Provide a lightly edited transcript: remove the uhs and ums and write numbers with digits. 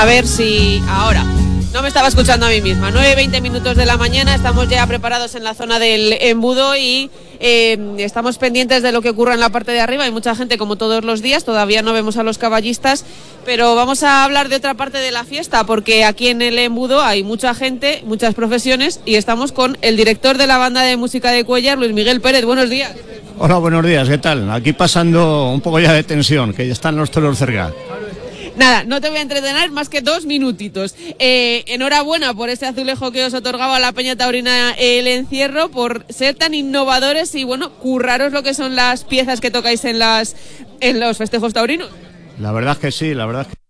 A ver si ahora. No me estaba escuchando a mí misma. 9:20 de la mañana, estamos ya preparados en la zona del embudo y estamos pendientes de lo que ocurra en la parte de arriba. Hay mucha gente como todos los días, todavía no vemos a los caballistas, pero vamos a hablar de otra parte de la fiesta porque aquí en el embudo hay mucha gente, muchas profesiones y estamos con el director de la banda de música de Cuéllar, Luis Miguel Pérez. Buenos días. Hola, buenos días, ¿qué tal? Aquí pasando un poco ya de tensión, que ya están los toros cerca. Nada, no te voy a entretener más que 2 minutitos. Enhorabuena por ese azulejo que os otorgaba la Peña Taurina El Encierro, por ser tan innovadores y, bueno, curraros lo que son las piezas que tocáis en los festejos taurinos. La verdad es que sí, la verdad es que